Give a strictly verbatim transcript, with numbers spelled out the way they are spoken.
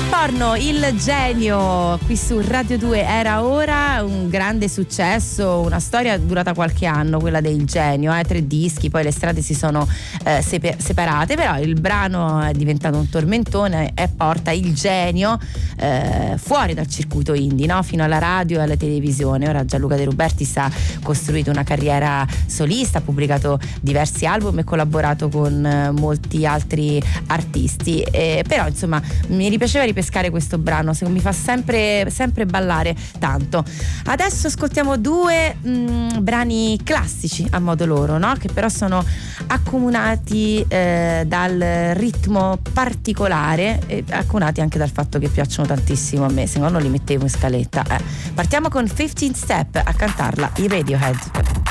Porno, il genio, qui su Radio due. Era ora un grande successo, una storia durata qualche anno, quella del genio, eh, tre dischi, poi le strade si sono eh, sepe- separate, però il brano è diventato un tormentone e porta il genio eh, fuori dal circuito indie, no? Fino alla radio e alla televisione. Ora Gianluca De Rubertis ha costruito una carriera solista, ha pubblicato diversi album e collaborato con eh, molti altri artisti, eh, però insomma mi ripiaceva ripescare questo brano, se mi fa sempre, sempre ballare tanto. Adesso ascoltiamo due mh, brani classici a modo loro, no? Che però sono accomunati eh, dal ritmo particolare e accomunati anche dal fatto che piacciono tantissimo a me, se no non li mettevo in scaletta. eh. Partiamo con fifteen Step, a cantarla i Radiohead.